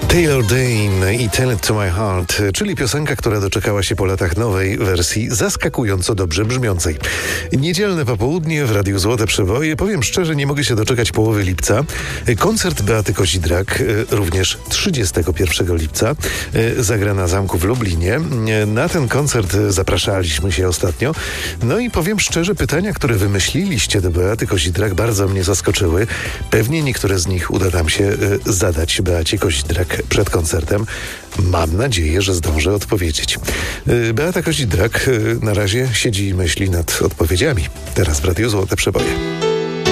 Taylor Dane i Tell It To My Heart, czyli piosenka, która doczekała się po latach nowej wersji, zaskakująco dobrze brzmiącej. Niedzielne popołudnie w Radiu Złote Przeboje. Powiem szczerze, nie mogę się doczekać połowy lipca. Koncert Beaty Kozidrak, również 31 lipca, zagra na Zamku w Lublinie. Na ten koncert zapraszaliśmy się ostatnio. No i powiem szczerze, pytania, które wymyśliliście do Beaty Kozidrak, bardzo mnie zaskoczyły. Pewnie niektóre z nich uda nam się zadać Beacie Kozidrak przed koncertem. Mam nadzieję, że zdążę odpowiedzieć. Beata Kozidrak na razie siedzi i myśli nad odpowiedziami. Teraz w Radiu Złote Przeboje.